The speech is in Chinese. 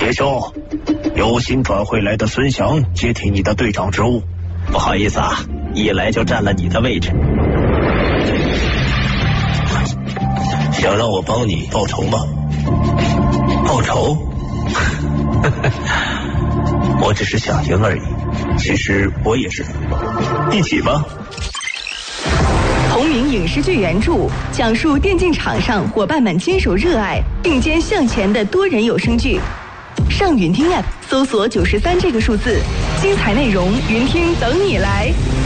铁兄，由新转会来的孙翔接替你的队长职务。 不好意思啊，一来就占了你的位置。 想让我帮你报仇吗？报仇？我只是想赢而已。其实我也是。一起吧。 同名影视剧原著，讲述电竞场上伙伴们坚守热爱、并肩向前的多人有声剧。上云听 App 搜索93这个数字，精彩内容，云听等你来。